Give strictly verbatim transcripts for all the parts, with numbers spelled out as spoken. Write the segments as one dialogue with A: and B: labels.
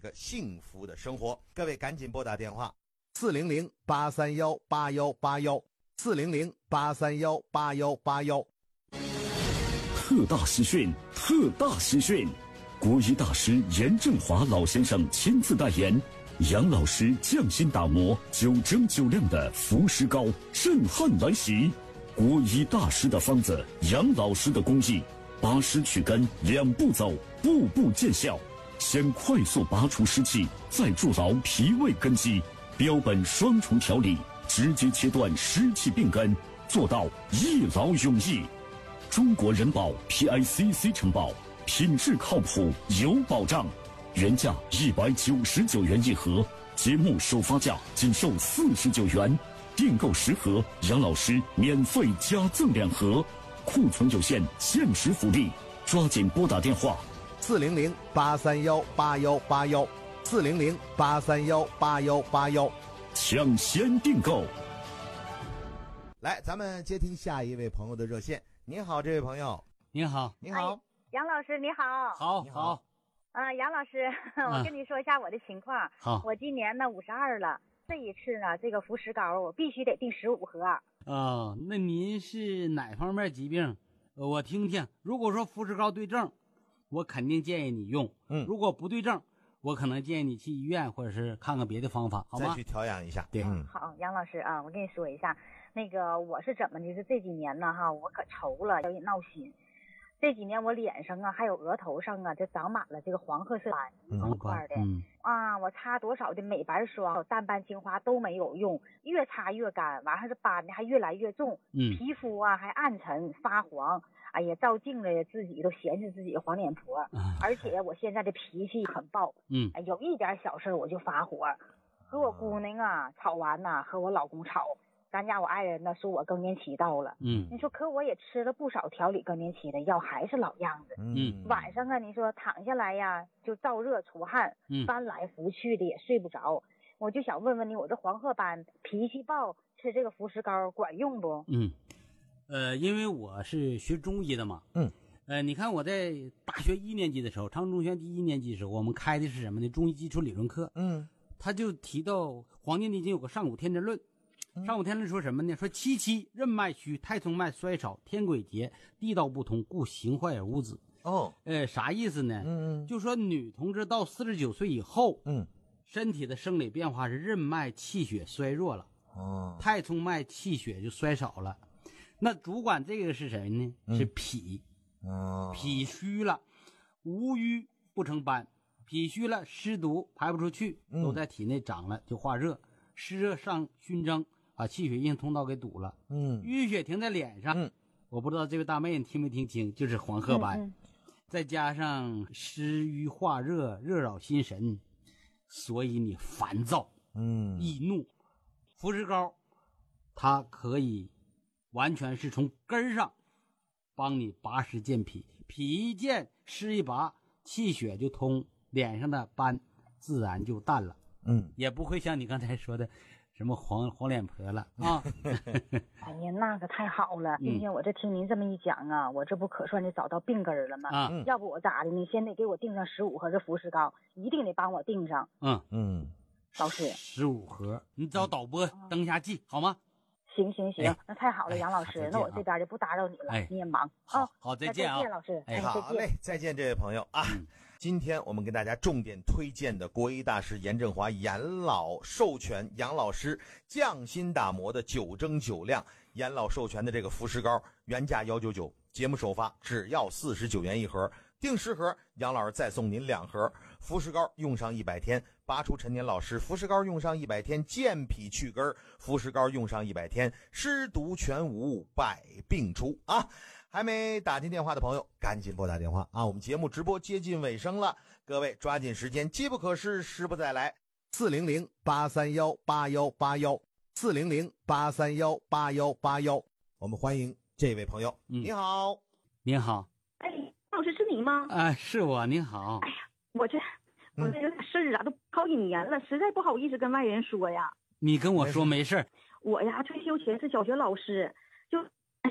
A: 个幸福的生活。各位赶紧拨打电话四零零八三幺八幺八幺四零零八三幺八幺八幺。
B: 特大喜讯，特大喜讯！国医大师严正华老先生亲自代言，杨老师匠心打磨九蒸九亮的福石膏震撼来袭。国医大师的方子，杨老师的工艺，拔湿去根两步走，步步见效。先快速拔除湿气，再筑牢脾胃根基，标本双重调理，直接切断湿气病根，做到一劳永逸。中国人保 P I C C 承保，品质靠谱有保障。原价一百九十九元一盒，节目首发价仅售四十九元。订购十盒，杨老师免费加赠两盒。库存有限，限时福利，抓紧拨打电话
A: 四零零八三幺八幺八幺四零零八三幺八幺八幺，
B: 抢先订购。
A: 来，咱们接听下一位朋友的热线。你好，这位朋友。
C: 你好，
A: 你好，
D: 哎、杨老师，你好。
C: 好，好。
D: 啊、呃，杨老师，我跟你说一下我的情况。
C: 好，
D: 我今年呢五十二了，这一次呢，这个福石膏我必须得订十五盒。
C: 哦，那您是哪方面疾病？我听听。如果说福石膏对症，我肯定建议你用。
A: 嗯，
C: 如果不对症，我可能建议你去医院或者是看看别的方法，好吗？
A: 再去调养一下。
C: 对，
D: 嗯，好，杨老师啊，我跟你说一下。那个我是怎么的？是这几年呢哈，我可愁了，有点闹心。这几年我脸上啊，还有额头上啊，就长满了这个黄褐色斑一块块的。
C: 嗯
D: 啊，我擦多少的美白霜、淡斑精华都没有用，越擦越干，完还是斑呢还越来越重。
C: 嗯，
D: 皮肤啊还暗沉发黄。哎呀，照镜子自己都嫌弃自己黄脸婆。
C: 啊、
D: 而且我现在的脾气很暴。
C: 嗯，
D: 哎，有一点小事我就发火，和我姑娘啊吵完呐，和我老公吵。咱家我爱人呢说我更年期到了，
C: 嗯，
D: 你说可我也吃了不少调理更年期的药，还是老样子。
C: 嗯，
D: 晚上啊，你说躺下来呀就燥热出汗，
C: 嗯，
D: 翻来覆去的也睡不着。我就想问问你，我这黄褐斑、脾气暴，吃这个福石膏管用不？
C: 嗯，呃，因为我是学中医的嘛，
A: 嗯，
C: 呃，你看我在大学一年级的时候，长中学第一年级的时候，我们开的是什么呢？中医基础理论课。
A: 嗯，
C: 他就提到《黄帝内经》有个上古天真论。上古天论说什么呢？说七七任脉虚，太冲脉衰少，天癸竭，地道不通，故形坏而无子。
A: 哦，
C: 呃，啥意思呢？
A: 嗯，
C: 就说女同志到四十九岁以后，
A: 嗯，
C: 身体的生理变化是任脉气血衰弱了，
A: 哦，
C: 太冲脉气血就衰少了。那主管这个是谁呢？
A: 嗯、
C: 是脾，
A: 哦，
C: 脾虚了，无瘀不成斑，脾虚了，湿毒排不出去，都在体内长了，就化热，湿热上熏蒸。把气血运通道给堵了，
A: 嗯，
C: 淤血停在脸上，
A: 嗯，
C: 我不知道这位大妹你听没听清，就是黄褐斑，
D: 嗯嗯、
C: 再加上湿瘀化热，热扰心神，所以你烦躁，
A: 嗯，
C: 易怒。福石膏，它可以完全是从根上帮你拔湿健脾，脾一健，湿一拔，气血就通，脸上的斑自然就淡了，
A: 嗯，
C: 也不会像你刚才说的。什么黄黄脸婆了啊？
D: 哎呀，那可太好了！今天我这听您这么一讲啊，我这不可算是找到病根了吗？
C: 啊，
D: 要不我咋的？你先得给我订上十五盒这福石膏，一定得帮我订上。
C: 嗯
A: 嗯，
D: 老师，
C: 十五盒，你找导播登一下记好吗？
D: 行行行，
C: 哎、
D: 那太好了，
C: 哎、
D: 杨老师，那我这边就不打扰你了，
C: 哎、
D: 你也忙
C: 啊。
D: 哦、
C: 好，再见啊，
D: 再见，老师。
C: 哎，
A: 好嘞，再见，这位朋友啊。嗯，今天我们跟大家重点推荐的国医大师严正华严老授权杨老师匠心打磨的九蒸九亮严老授权的这个福石膏，原价一百九十九，节目首发只要四十九元一盒，订十盒，杨老师再送您两盒。福石膏用上一百天，拔除陈年老湿；福石膏用上一百天，健脾去根；福石膏用上一百天，湿毒全无，百病除啊！还没打进电话的朋友，赶紧拨打电话啊！我们节目直播接近尾声了，各位抓紧时间，机不可失，时不再来。四零零八三幺八幺八幺，四零零八三幺八幺八幺，我们欢迎这位朋友。
C: 嗯、
A: 你好，
C: 您好。
E: 哎，老师是你吗？
C: 啊、呃，是我。您好。
E: 哎呀，我这我这有点事儿啊，嗯、都好几年了，实在不好意思跟外人说呀。
C: 你跟我说没事。
E: 我呀，退休前是小学老师，就哎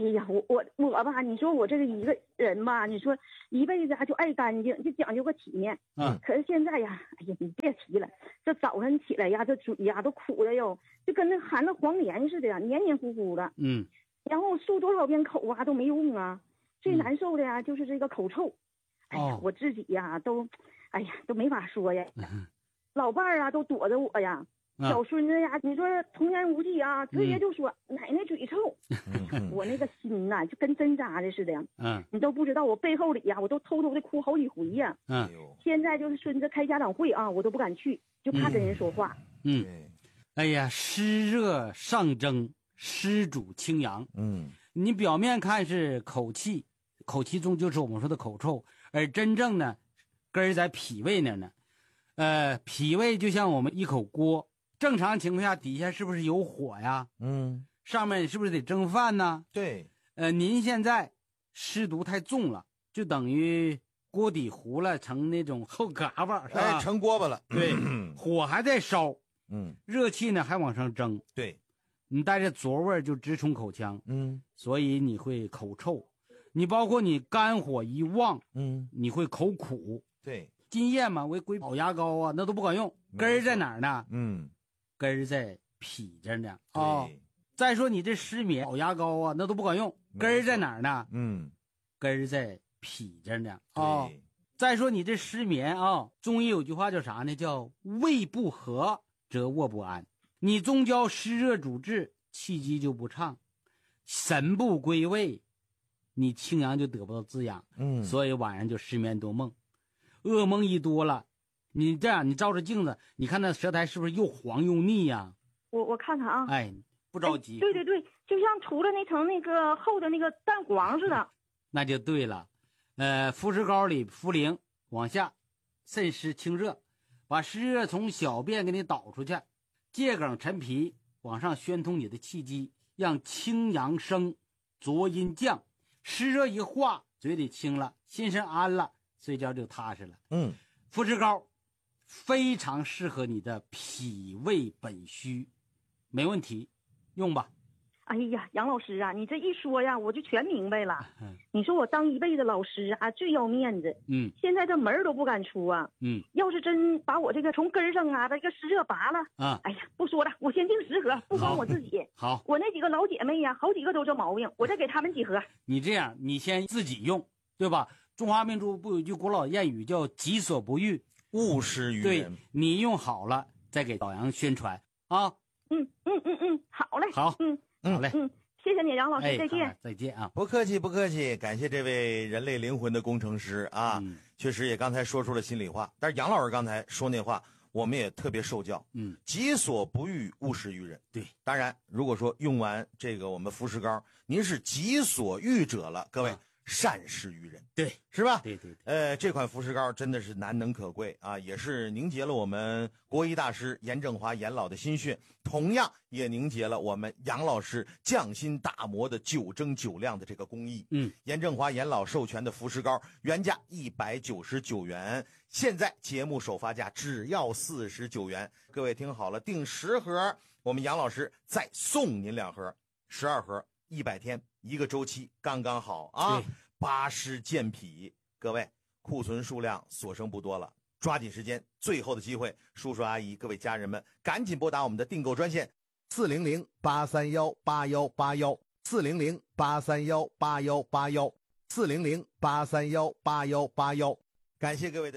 E: 呀，我我我吧，你说我这个一个人吧，你说一辈子还就爱干净，就讲究个体面。
C: 嗯。
E: 可是现在呀，哎呀，你别提了，这早晨起来呀，这嘴呀都苦的哟，就跟那含着黄连似的呀，黏黏糊糊的。
C: 嗯。
E: 然后漱多少遍口啊都没用啊，最难受的呀就是这个口臭。哎呀，我自己呀都，哎呀都没法说呀。
C: 嗯、
E: 老伴儿啊都躲着我呀。小孙子呀，你说童言无忌啊，直接就说、嗯、奶奶嘴臭，我那个心呐、啊、就跟针扎的似的。
C: 嗯，
E: 你都不知道我背后里呀，我都偷偷的哭好几回呀。
C: 嗯，
E: 现在就是孙子开家长会啊，我都不敢去，就怕跟人说话。
C: 嗯，嗯哎呀，湿热上蒸，湿主清阳。
A: 嗯，
C: 你表面看是口气，口气重就是我们说的口臭，而真正呢，根儿在脾胃那呢。呃，脾胃就像我们一口锅。正常情况下，底下是不是有火呀？
A: 嗯，
C: 上面是不是得蒸饭呢？
A: 对，
C: 呃，您现在湿毒太重了，就等于锅底糊了，成那种厚嘎巴，是吧？
A: 哎，成锅巴了。
C: 对，火还在烧，
A: 嗯，
C: 热气呢还往上蒸。
A: 对，
C: 你带着浊味就直冲口腔，
A: 嗯，
C: 所以你会口臭。你包括你肝火一旺，
A: 嗯，
C: 你会口苦。
A: 对，
C: 津液嘛，为归保牙膏啊，那都不管用。根儿在哪儿呢？
A: 嗯。
C: 根儿在脾着呢啊、哦！再说你这失眠、保牙膏啊，那都不管用。根儿在哪儿呢？
A: 嗯，
C: 根儿在脾着呢啊、哦！再说你这失眠啊，中医有句话叫啥呢？叫胃不和则卧不安。你中焦湿热主治，气机就不畅，神不归位，你清阳就得不到滋养。
A: 嗯，
C: 所以晚上就失眠多梦，噩梦一多了。你这样，你照着镜子，你看那舌苔是不是又黄又腻呀、啊？
E: 我我看看啊，
C: 哎，不着急、
E: 哎。对对对，就像涂了那层那个厚的那个蛋黄似的。
C: 那就对了，呃，敷石膏里茯苓往下渗湿清热，把湿热从小便给你导出去，桔梗陈皮往上宣通你的气机，让清阳升，浊阴降，湿热一化，嘴里清了，心神安了，睡觉就踏实了。
A: 嗯，
C: 敷石膏非常适合你的脾胃本虚，没问题，用吧。
E: 哎呀，杨老师啊，你这一说呀，我就全明白了。嗯、你说我当一辈子老师啊，最要面子。
C: 嗯，
E: 现在这门都不敢出啊。
C: 嗯，
E: 要是真把我这个从根上啊，这个湿热拔了
C: 啊，
E: 哎呀，不说了，我先定十盒，不光我自己。
C: 好，
E: 我那几个老姐妹呀，好几个都这毛病，我再给他们几盒。
C: 你这样，你先自己用，对吧？中华民族不有一句古老谚语叫“己所不欲，
A: 勿施于人”。
C: 对，你用好了再给老杨宣传啊。
E: 嗯嗯嗯嗯，好嘞。
C: 好，
E: 嗯，
C: 好嘞。
E: 嗯，谢谢你，杨老师，
C: 哎、
E: 再见。
C: 再见啊！
A: 不客气，不客气，感谢这位人类灵魂的工程师啊！
C: 嗯、
A: 确实也刚才说出了心里话，但是杨老师刚才说那话，我们也特别受教。
C: 嗯，
A: 己所不欲，勿施于人。
C: 对，
A: 当然，如果说用完这个我们服食膏，您是己所欲者了，各位。啊，善施于人，
C: 对，
A: 是吧？
C: 对对对。
A: 呃，这款服食膏真的是难能可贵啊，也是凝结了我们国医大师严正华严老的心血，同样也凝结了我们杨老师匠心打磨的九蒸九亮的这个工艺。
C: 嗯，
A: 严正华严老授权的服食膏原价一百九十九元，现在节目首发价只要四十九元。各位听好了，订十盒，我们杨老师再送您两盒，十二盒。一百天一个周期刚刚好啊！拔湿健脾，各位库存数量所剩不多了，抓紧时间，最后的机会，叔叔阿姨各位家人们赶紧拨打我们的订购专线四零零八三幺八幺八幺四零零八三幺八幺八幺四零零八三幺八幺八幺，感谢各位的。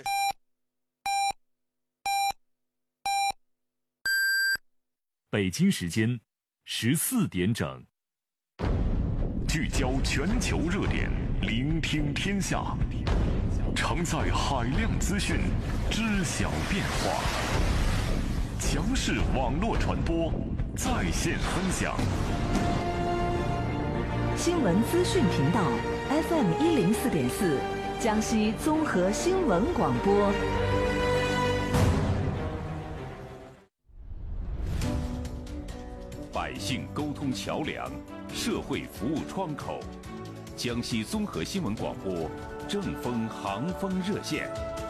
B: 北京时间十四点整。聚焦全球热点，聆听天下，承载海量资讯，知晓变化。强势网络传播，在线分享。
F: 新闻资讯频道 F M 一零四点四，江西综合新闻广播。
B: 百姓沟通桥梁，社会服务窗口，江西综合新闻广播正风航风热线。